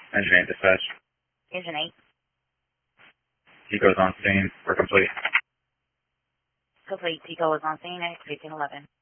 Engine 8 dispatch. Engine 8. Eco's on scene. We're complete. Complete. Pico is on scene at 1511.